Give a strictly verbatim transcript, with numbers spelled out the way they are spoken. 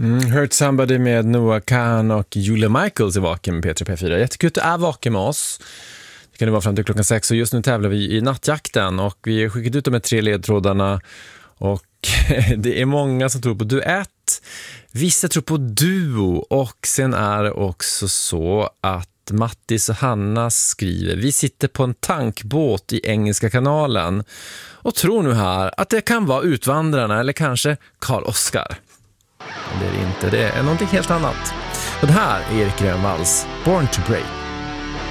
Mm, Hurt Somebody med Noah Kahan och Julia Michaels i Vaken med P tre P fyra. Jättekul att du är vaken med oss. Det kan det vara fram till klockan sex och just nu tävlar vi i nattjakten och vi har skickat ut de här tre ledtrådarna och det är många som tror på duett. Vissa tror på duo och sen är det också så att Mattis och Hanna skriver: vi sitter på en tankbåt i Engelska kanalen och tror nu här att det kan vara Utvandrarna eller kanske Karl Oskar. Men det är det inte, det är någonting helt annat. Och det här är Erik Grönvalls Born to Break.